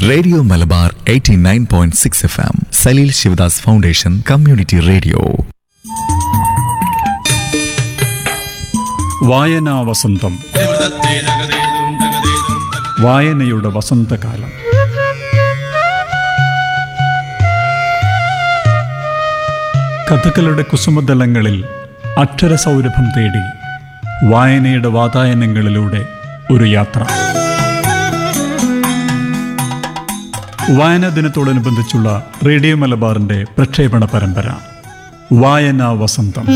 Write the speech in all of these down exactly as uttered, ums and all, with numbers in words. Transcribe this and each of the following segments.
Radio Malabar eighty nine point six F M Saleel Sivadas foundation community radio. വായനാ വസന്തം. വായനയുടെ വസന്തകാലം. കഥകളുടെ കുസുമതലങ്ങളിൽ അക്ഷരസൗരഭം തേടി വായനയുടെ വാതായനങ്ങളിലൂടെ ഒരു യാത്ര. വായനാ ദിനത്തോടനുബന്ധിച്ചുള്ള റേഡിയോ മലബാറിന്റെ പ്രക്ഷേപണ പരമ്പര വായനാ വസന്തം.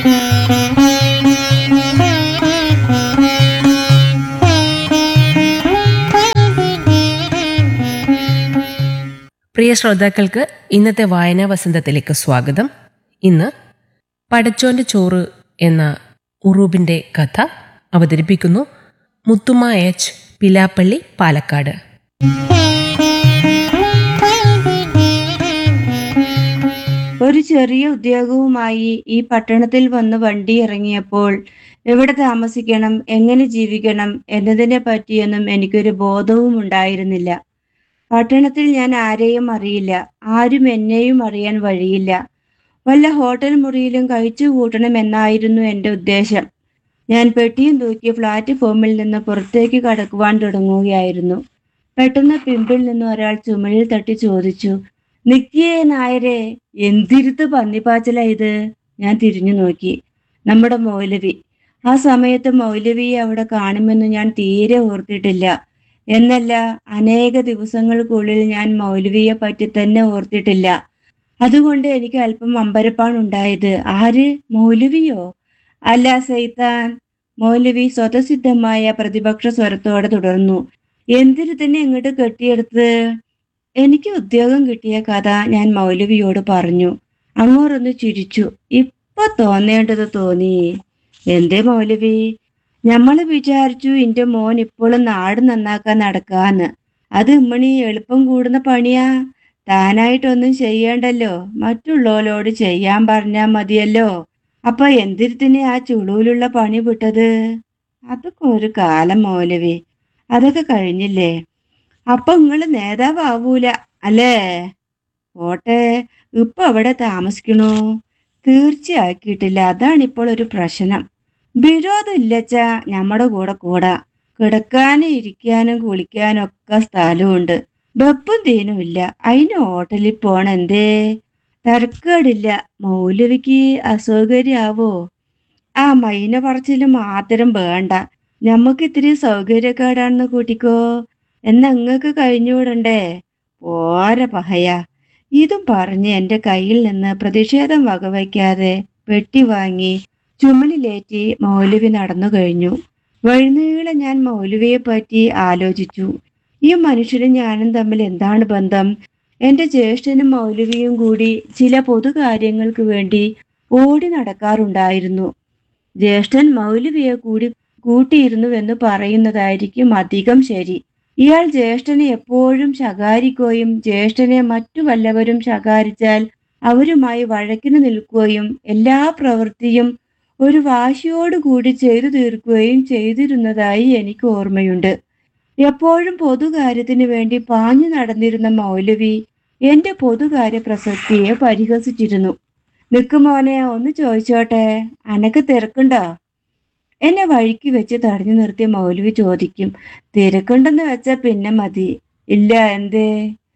പ്രിയ ശ്രോതാക്കൾക്ക് ഇന്നത്തെ വായനാ വസന്തത്തിലേക്ക് സ്വാഗതം. ഇന്ന് പടച്ചോന്റെ ചോറ് എന്ന ഉറൂബിന്റെ കഥ അവതരിപ്പിക്കുന്നു മുത്തുമ്മ എച്ച്, പിലാപ്പള്ളി, പാലക്കാട്. ഒരു ചെറിയ ഉദ്യോഗവുമായി ഈ പട്ടണത്തിൽ വന്ന് വണ്ടി ഇറങ്ങിയപ്പോൾ എവിടെ താമസിക്കണം, എങ്ങനെ ജീവിക്കണം എന്നതിനെ പറ്റിയൊന്നും എനിക്കൊരു ബോധവും ഉണ്ടായിരുന്നില്ല. പട്ടണത്തിൽ ഞാൻ ആരെയും അറിയില്ല, ആരും എന്നെയും അറിയാൻ വഴിയില്ല. വല്ല ഹോട്ടൽ മുറിയിലും കഴിച്ചു കൂട്ടണം എന്നായിരുന്നു എൻ്റെ ഉദ്ദേശം. ഞാൻ പെട്ടിയും തൂക്കി പ്ലാറ്റ്ഫോമിൽ നിന്ന് പുറത്തേക്ക് കടക്കുവാൻ തുടങ്ങുകയായിരുന്നു. പെട്ടെന്ന് പിമ്പിൽ നിന്ന് ഒരാൾ ചുമലിൽ തട്ടി ചോദിച്ചു, "നിക്കിയേ നായരെ, എന്തിരുത്ത് പന്നിപ്പാച്ചല ഇത്?" ഞാൻ തിരിഞ്ഞു നോക്കി. നമ്മുടെ മൗലവി. ആ സമയത്ത് മൗലവിയെ അവിടെ കാണുമെന്ന് ഞാൻ തീരെ ഓർത്തിട്ടില്ല. എന്നല്ല, അനേക ദിവസങ്ങൾക്കുള്ളിൽ ഞാൻ മൗലവിയെ പറ്റി തന്നെ ഓർത്തിട്ടില്ല. അതുകൊണ്ട് എനിക്ക് അല്പം അമ്പരപ്പാണുണ്ടായത്. ആര്? മൗലവിയോ? അല്ല, സൈത്താൻ. മൗലവി സ്വതസിദ്ധമായ പ്രതിപക്ഷ സ്വരത്തോടെ തുടർന്നു, എന്തിനു തന്നെ ഇങ്ങോട്ട് കെട്ടിയെടുത്ത്? എനിക്ക് ഉദ്യോഗം കിട്ടിയ കഥ ഞാൻ മൗലവിയോട് പറഞ്ഞു. അങ്ങോട്ടൊന്ന് ചിരിച്ചു. ഇപ്പൊ തോന്നേണ്ടത് തോന്നി. എന്തേ മൗലവി? ഞമ്മള് വിചാരിച്ചു ഇന്റെ മോൻ ഇപ്പോഴും നാട് നന്നാക്കാൻ നടക്കാന്ന്. അത് ഇമ്മണി എളുപ്പം കൂടുന്ന പണിയാ. താനായിട്ടൊന്നും ചെയ്യണ്ടല്ലോ, മറ്റുള്ളവരോട് ചെയ്യാൻ പറഞ്ഞാ മതിയല്ലോ. അപ്പൊ എന്തിരുത്തിന് ആ ചുളൂലുള്ള പണി വിട്ടത്? അതൊക്കെ ഒരു കാലം മൗലവി, അതൊക്കെ കഴിഞ്ഞില്ലേ. അപ്പൊ നിങ്ങള് നേതാവാവൂല അല്ലേ? ഓട്ടെ, ഇപ്പൊ അവിടെ താമസിക്കണോ? തീർച്ചയാക്കിയിട്ടില്ല. അതാണിപ്പോൾ ഒരു പ്രശ്നം. വിരോധം ഇല്ലച്ചാ നമ്മുടെ കൂടെ കൂടാ. കിടക്കാനും ഇരിക്കാനും കുളിക്കാനും ഒക്കെ സ്ഥലമുണ്ട്. വെപ്പും തീനും ഇല്ല. അതിന് ഹോട്ടലിൽ പോണ എന്തേ? തരക്കേടില്ല. മൗലവിക്ക് അസൗകര്യാവോ? ആ മൈന പറച്ചില് മാത്രം വേണ്ട. ഞമ്മക്ക് ഇത്തിരി സൗകര്യക്കേടാണെന്ന് കൂട്ടിക്കോ. എന്നാ അങ്ങക്ക് കഴിഞ്ഞുകൂടണ്ടേ? പോരെ പഹയ. ഇതും പറഞ്ഞ് എൻ്റെ കയ്യിൽ നിന്ന് പ്രതിഷേധം വകവയ്ക്കാതെ പെട്ടി വാങ്ങി ചുമലിലേറ്റി മൗലവി നടന്നു കഴിഞ്ഞു. വഴിനീളെ ഞാൻ മൗലവിയെ പറ്റി ആലോചിച്ചു. ഈ മനുഷ്യനും ഞാനും തമ്മിൽ എന്താണ് ബന്ധം? എൻ്റെ ജ്യേഷ്ഠനും മൗലവിയും കൂടി ചില പൊതുകാര്യങ്ങൾക്ക് വേണ്ടി ഓടി നടക്കാറുണ്ടായിരുന്നു. ജ്യേഷ്ഠൻ മൗലവിയെ കൂടി കൂട്ടിയിരുന്നുവെന്ന് പറയുന്നതായിരിക്കും അധികം ശരി. ഇയാൾ ജ്യേഷ്ഠനെ എപ്പോഴും ശകാരിക്കുകയും ജ്യേഷ്ഠനെ മറ്റു വല്ലവരും ശകാരിച്ചാൽ അവരുമായി വഴക്കിന് നിൽക്കുകയും എല്ലാ പ്രവൃത്തിയും ഒരു വാശിയോടുകൂടി ചെയ്തു തീർക്കുകയും ചെയ്തിരുന്നതായി എനിക്ക് ഓർമ്മയുണ്ട്. എപ്പോഴും പൊതുകാര്യത്തിന് വേണ്ടി പാഞ്ഞു നടന്നിരുന്ന മൗലവി എന്റെ പൊതുകാര്യ പ്രസക്തിയെ പരിഹസിച്ചിരുന്നു. നിക്കുമോനെ, ഒന്ന് ചോദിച്ചോട്ടെ, അനക്ക് തിരക്കുണ്ടോ? എന്നെ വഴിക്ക് വെച്ച് തടഞ്ഞു നിർത്തിയ മൗലവി ചോദിക്കും, തിരക്കുണ്ടെന്ന് വെച്ചാൽ പിന്നെ മതി. ഇല്ല, എന്തേ?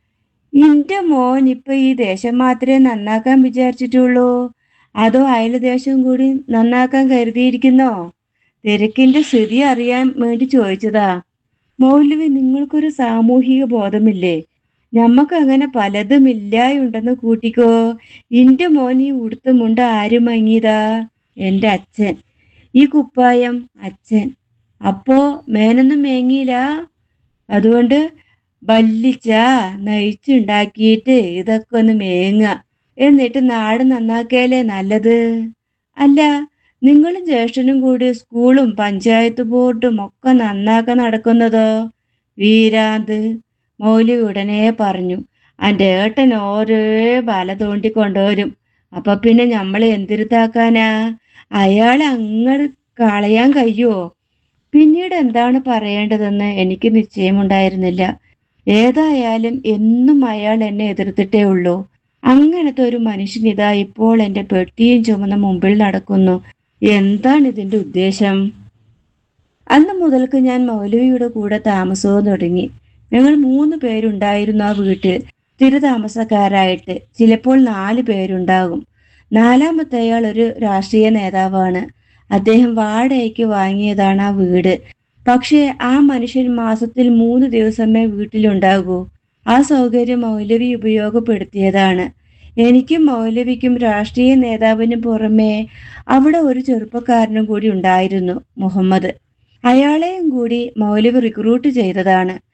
ഇന്റെ മോൻ ഇപ്പൊ ഈ ദേശം മാത്രമേ നന്നാക്കാൻ വിചാരിച്ചിട്ടുള്ളൂ, അതോ അയൽ ദേശം കൂടി നന്നാക്കാൻ കരുതിയിരിക്കുന്നോ? തിരക്കിന്റെ സ്ഥിതി അറിയാൻ വേണ്ടി ചോദിച്ചതാ. മൗലവി, നിങ്ങൾക്കൊരു സാമൂഹിക ബോധമില്ലേ? ഞമ്മക്ക് അങ്ങനെ പലതും ഇല്ലായുണ്ടെന്ന് കൂട്ടിക്കോ. ഇന്റെ മോൻ ഈ ഉടുത്തുമുണ്ട് ആര് മങ്ങിയതാ? എൻ്റെ അച്ഛൻ. ഈ കുപ്പായം അച്ഛൻ. അപ്പോ മേനൊന്നും മേങ്ങിയില്ല. അതുകൊണ്ട് വല്ലിച്ചാ നയിച്ചുണ്ടാക്കിയിട്ട് ഇതൊക്കെ ഒന്ന് മേങ്ങ, എന്നിട്ട് നാട് നന്നാക്കിയാലേ നല്ലത്. അല്ല, നിങ്ങളും ജ്യേഷ്ഠനും കൂടി സ്കൂളും പഞ്ചായത്ത് ബോർഡും ഒക്കെ നന്നാക്കാൻ നടക്കുന്നതോ? വീരാന്ത്. മൗലവി ഉടനെ പറഞ്ഞു, എൻ്റെ ഏട്ടൻ ഓരോ വല തോണ്ടിക്കൊണ്ടുവരും. അപ്പൊ പിന്നെ നമ്മൾ എന്തിരുത്താക്കാനാ? അയാളെ അങ്ങട് കളയാൻ കഴിയുമോ? പിന്നീട് എന്താണ് പറയേണ്ടതെന്ന് എനിക്ക് നിശ്ചയമുണ്ടായിരുന്നില്ല. ഏതായാലും എന്നും അയാൾ എന്നെ എതിർത്തിട്ടേ ഉള്ളൂ. അങ്ങനത്തെ ഒരു മനുഷ്യൻ ഇതാ ഇപ്പോൾ എന്റെ പെട്ടിയും ചുമന്ന മുമ്പിൽ നടക്കുന്നു. എന്താണ് ഇതിന്റെ ഉദ്ദേശം? അന്ന് മുതൽക്ക് ഞാൻ മൗലവിയുടെ കൂടെ താമസവും തുടങ്ങി. ഞങ്ങൾ മൂന്ന് പേരുണ്ടായിരുന്നു ആ വീട്ടിൽ, സ്ഥിരതാമസക്കാരായിട്ട്. ചിലപ്പോൾ നാല് പേരുണ്ടാകും. നാലാമത്തെ അയാൾ ഒരു രാഷ്ട്രീയ നേതാവാണ്. അദ്ദേഹം വാടകയ്ക്ക് വാങ്ങിയതാണ് ആ വീട്. പക്ഷേ ആ മനുഷ്യൻ മാസത്തിൽ മൂന്ന് ദിവസമേ വീട്ടിലുണ്ടാകൂ. ആ സൗകര്യം മൗലവി ഉപയോഗപ്പെടുത്തിയതാണ്. എനിക്കും മൗലവിക്കും രാഷ്ട്രീയ നേതാവിനും പുറമേ അവിടെ ഒരു ചെറുപ്പക്കാരനും കൂടി ഉണ്ടായിരുന്നു, മുഹമ്മദ്. അയാളെയും കൂടി മൗലവി റിക്രൂട്ട് ചെയ്തതാണ്.